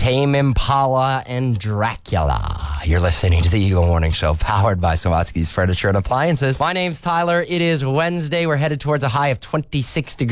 Tame Impala and Dracula. You're listening to the Eagle Morning Show, powered by Sawatsky's Furniture and Appliances. My name's Tyler. It is Wednesday. We're headed towards a high of 26 degrees.